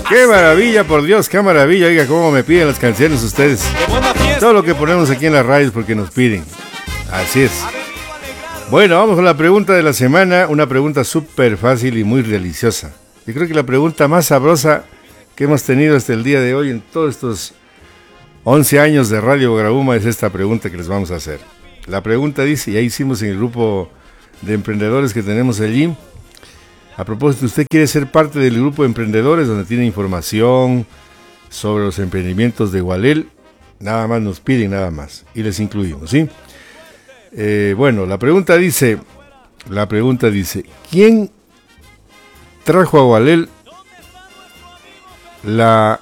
Qué maravilla, por Dios, qué maravilla. Oiga, cómo me piden las canciones ustedes. Todo lo que ponemos aquí en la radio es porque nos piden. Así es. Bueno, vamos con la pregunta de la semana. Una pregunta súper fácil y muy deliciosa. Yo creo que la pregunta más sabrosa que hemos tenido hasta el día de hoy en todos estos 11 años de Radio Grauma es esta pregunta que les vamos a hacer. La pregunta dice, ya hicimos en el grupo de emprendedores que tenemos allí. A propósito, ¿usted quiere ser parte del grupo de emprendedores donde tiene información sobre los emprendimientos de Gualel? Nada más nos piden, nada más. Y les incluimos, ¿sí? Bueno, la pregunta dice, ¿quién trajo a Gualel a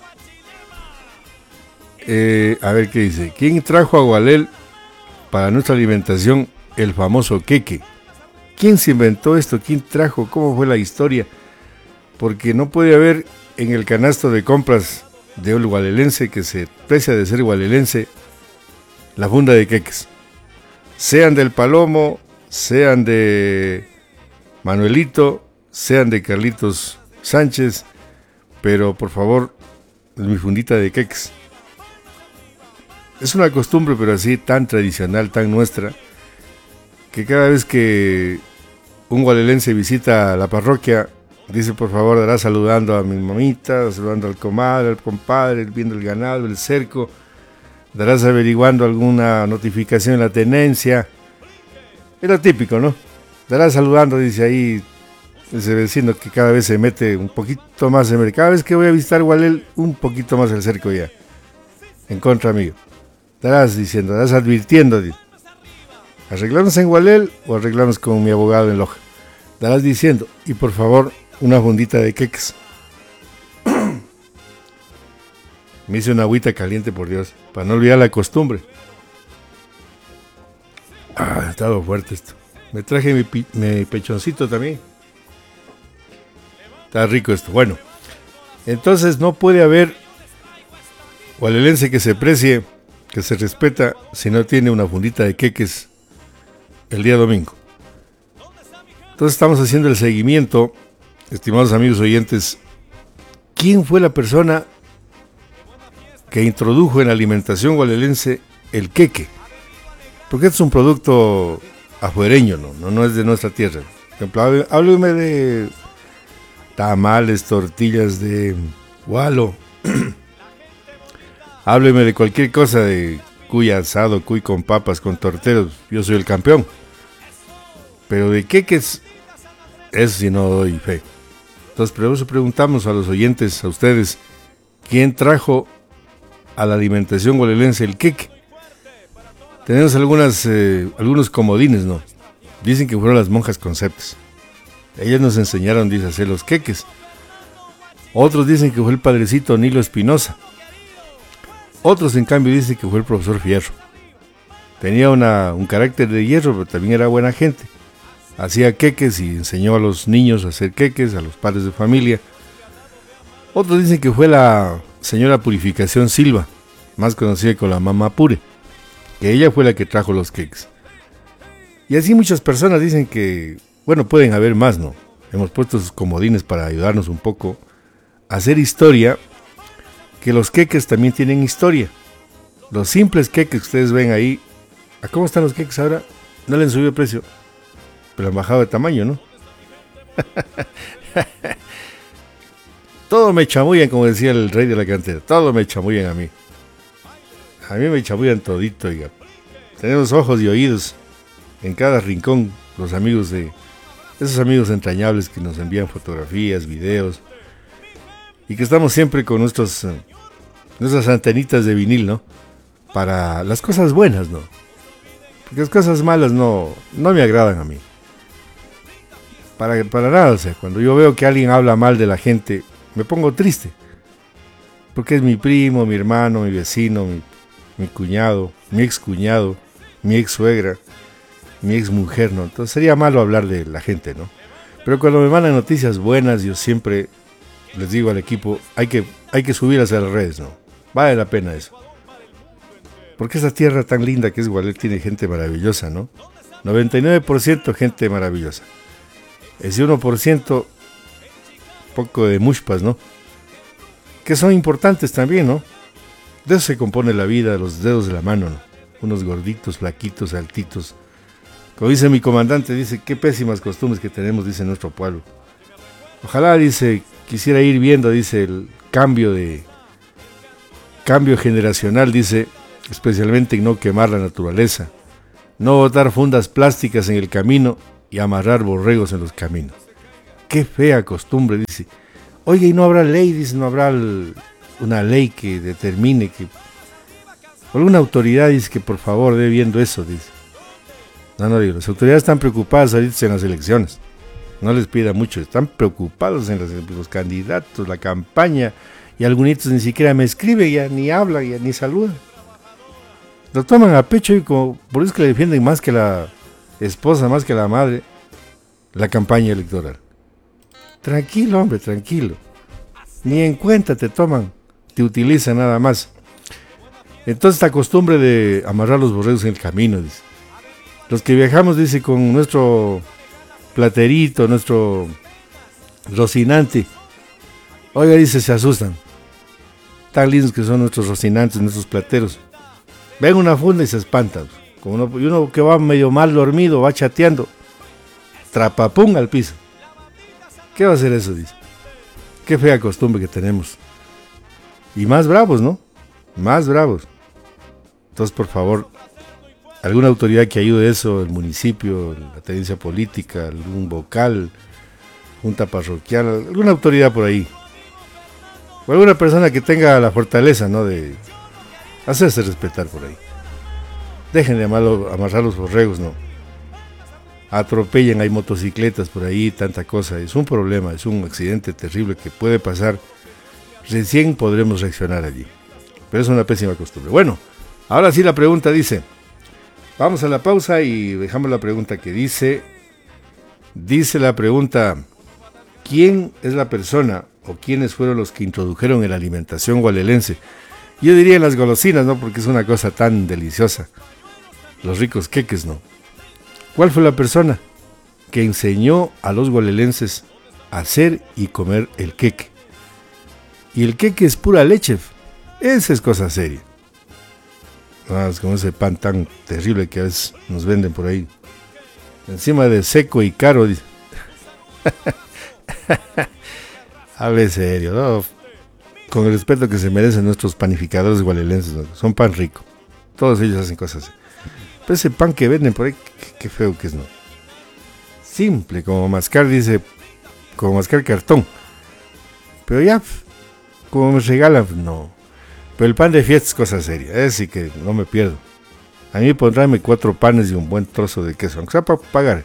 ver qué dice? ¿Quién trajo a Gualel para nuestra alimentación el famoso queque? ¿Quién se inventó esto? ¿Quién trajo? ¿Cómo fue la historia? Porque no puede haber en el canasto de compras de un gualelense que se precia de ser gualelense la funda de queques. Sean del Palomo, sean de Manuelito, sean de Carlitos Sánchez, pero por favor, mi fundita de queques. Es una costumbre, pero así tan tradicional, tan nuestra, que cada vez que un gualelense visita la parroquia, dice por favor, dará saludando a mi mamita, saludando al comadre, al compadre, viendo el ganado, el cerco, darás averiguando alguna notificación en la tenencia. Es lo típico, ¿no? Darás saludando, dice ahí ese vecino que cada vez se mete un poquito más en el... Cada vez que voy a visitar Gualel, un poquito más el cerco ya, en contra mío. Darás diciendo, darás advirtiendo, dice. ¿Arreglamos en Gualel o arreglamos con mi abogado en Loja? Darás diciendo, y por favor, una fundita de queques. Me hice una agüita caliente, por Dios, para no olvidar la costumbre. Ha estado fuerte esto. Me traje mi pechoncito también. Está rico esto. Bueno, entonces no puede haber gualelense que se precie, que se respeta, si no tiene una fundita de queques el día domingo. Entonces estamos haciendo el seguimiento, estimados amigos oyentes. ¿Quién fue la persona que introdujo en la alimentación gualelense el queque? Porque este es un producto afuereño, no es de nuestra tierra. Por ejemplo, hábleme de tamales, tortillas de gualo. Hábleme de cualquier cosa, de cuy asado, cuy con papas, con torteros. Yo soy el campeón. Pero de queques, eso sí no doy fe. Entonces, por eso preguntamos a los oyentes, a ustedes, ¿quién trajo a la alimentación gualelense el queque? Tenemos algunos comodines, ¿no? Dicen que fueron las monjas conceptas. Ellas nos enseñaron, dice, a hacer los queques. Otros dicen que fue el padrecito Nilo Espinosa. Otros, en cambio, dicen que fue el profesor Fierro. Tenía un carácter de hierro, pero también era buena gente. Hacía queques y enseñó a los niños a hacer queques, a los padres de familia. Otros dicen que fue la señora Purificación Silva, más conocida como la Mamá Pure, que ella fue la que trajo los queques. Y así muchas personas dicen que, bueno, pueden haber más, ¿no? Hemos puesto sus comodines para ayudarnos un poco a hacer historia, que los queques también tienen historia. Los simples queques que ustedes ven ahí, ¿a cómo están los queques ahora? No le han subido el precio, pero han bajado de tamaño, ¿no? Todo me chamullan, como decía el rey de la cantera. Todo me chamullan a mí. A mí me chamullan todito, oiga. Tenemos ojos y oídos en cada rincón, los amigos esos amigos entrañables que nos envían fotografías, videos, y que estamos siempre con nuestras antenitas de vinil, ¿no? Para las cosas buenas, ¿no? Porque las cosas malas no me agradan a mí. Para nada, o sea, cuando yo veo que alguien habla mal de la gente, me pongo triste. Porque es mi primo, mi hermano, mi vecino, mi cuñado, mi ex cuñado, mi ex suegra, mi ex mujer, ¿no? Entonces sería malo hablar de la gente, ¿no? Pero cuando me mandan noticias buenas, yo siempre les digo al equipo, hay que subirlas a las redes, ¿no? Vale la pena eso. Porque esa tierra tan linda que es Gualel tiene gente maravillosa, ¿no? 99% gente maravillosa. Ese 1%, poco de mushpas, ¿no? que son importantes también, ¿no? De eso se compone la vida, los dedos de la mano, ¿no? Unos gorditos, flaquitos, altitos. Como dice mi comandante, dice, qué pésimas costumbres que tenemos, dice nuestro pueblo. Ojalá, dice, quisiera ir viendo, dice, el cambio generacional, dice, especialmente en no quemar la naturaleza, no botar fundas plásticas en el camino y amarrar borregos en los caminos. Qué fea costumbre, dice. Oye, y no habrá ley, dice, no habrá una ley que determine que... alguna autoridad dice que por favor dé viendo eso, dice. No, digo, las autoridades están preocupadas ahorita en las elecciones. No les pida mucho, están preocupados en los candidatos, la campaña, y algunos ni siquiera me escriben, ya ni hablan, ya ni saludan. Lo toman a pecho y como por eso que le defienden más que la esposa, más que la madre, la campaña electoral. Tranquilo, hombre, tranquilo. Ni en cuenta te toman, te utilizan nada más. Entonces esta costumbre de amarrar los borregos en el camino, dice. Los que viajamos, dice, con nuestro platerito, nuestro rocinante, oiga, dice, se asustan. Tan lindos que son nuestros rocinantes, nuestros plateros. Ven una funda y se espantan. Como uno que va medio mal dormido, va chateando, trapapum al piso. ¿Qué va a hacer eso? Dice. Qué fea costumbre que tenemos. Y más bravos, ¿no? Más bravos. Entonces, por favor, alguna autoridad que ayude eso, el municipio, la tenencia política, algún vocal, junta parroquial, alguna autoridad por ahí. O alguna persona que tenga la fortaleza, ¿no? De hacerse respetar por ahí. Dejen de amarrar los borregos, ¿no? Atropellen, hay motocicletas por ahí, tanta cosa. Es un problema, es un accidente terrible que puede pasar. Recién podremos reaccionar allí. Pero es una pésima costumbre. Bueno, ahora sí la pregunta dice. Vamos a la pausa y dejamos la pregunta que dice. Dice la pregunta: ¿quién es la persona o quiénes fueron los que introdujeron en la alimentación gualelense? Yo diría en las golosinas, ¿no? Porque es una cosa tan deliciosa. Los ricos queques, ¿no? ¿Cuál fue la persona que enseñó a los gualelenses a hacer y comer el queque? Y el queque es pura leche. Esa es cosa seria. No, es como ese pan tan terrible que a veces nos venden por ahí. Encima de seco y caro. Hable serio, ¿no? Con el respeto que se merecen nuestros panificadores gualelenses, ¿no? Son pan rico. Todos ellos hacen cosas así. Pero ese pan que venden por ahí, qué feo que es, ¿no? Simple, como mascar, dice, como mascar cartón. Pero ya, como me regalan, no. Pero el pan de fiesta es cosa seria, ese sí que no me pierdo. A mí pondránme 4 panes y un buen trozo de queso, aunque sea para pagar.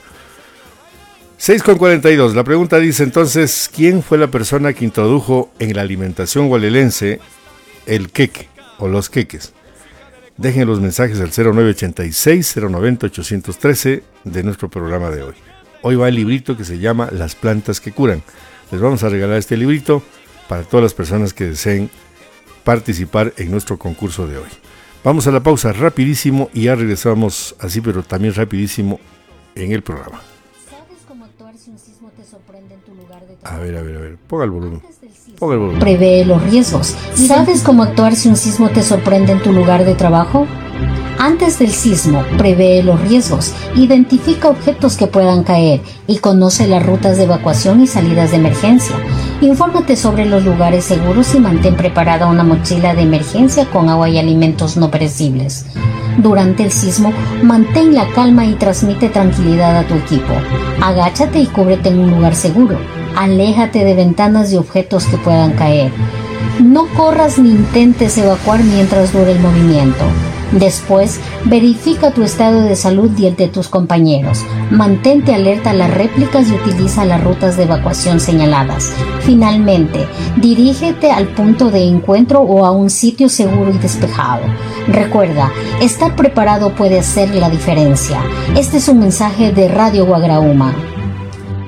6:42, la pregunta dice entonces, ¿quién fue la persona que introdujo en la alimentación gualelense el queque o los queques? Dejen los mensajes al 0986-090-813 de nuestro programa de hoy. Hoy va el librito que se llama Las plantas que curan. Les vamos a regalar este librito para todas las personas que deseen participar en nuestro concurso de hoy. Vamos a la pausa rapidísimo y ya regresamos así, pero también rapidísimo en el programa. ¿Sabes cómo actuar si un sismo te sorprende en tu lugar de trabajo? A ver, ponga el volumen. Prevé los riesgos. ¿Sabes cómo actuar si un sismo te sorprende en tu lugar de trabajo? Antes del sismo, prevé los riesgos, identifica objetos que puedan caer y conoce las rutas de evacuación y salidas de emergencia. Infórmate sobre los lugares seguros y mantén preparada una mochila de emergencia con agua y alimentos no perecibles. Durante el sismo, mantén la calma y transmite tranquilidad a tu equipo. Agáchate y cúbrete en un lugar seguro. Aléjate de ventanas y objetos que puedan caer. No corras ni intentes evacuar mientras dure el movimiento. Después, verifica tu estado de salud y el de tus compañeros. Mantente alerta a las réplicas y utiliza las rutas de evacuación señaladas. Finalmente, dirígete al punto de encuentro o a un sitio seguro y despejado. Recuerda, estar preparado puede hacer la diferencia. Este es un mensaje de Radio Guagrauma.